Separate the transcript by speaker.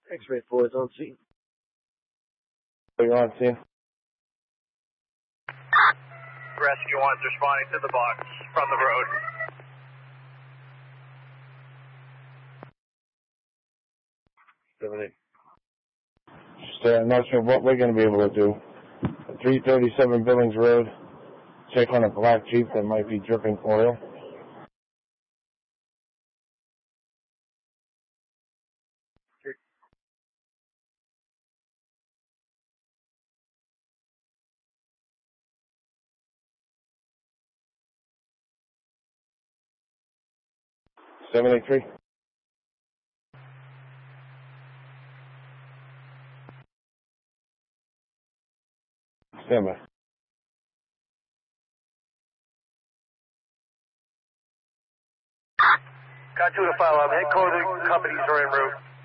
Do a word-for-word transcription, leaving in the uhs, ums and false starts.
Speaker 1: X-ray four is on scene.
Speaker 2: You're on scene.
Speaker 3: Rescue one's responding to the box from the road.
Speaker 1: seven eight.
Speaker 2: Just, uh, I'm not sure what we're going to be able to do. three thirty-seven Billings Road. Check on a black Jeep that might be dripping oil. seven eight three. Stand by.
Speaker 3: Got you to follow up. Head coding companies are en route.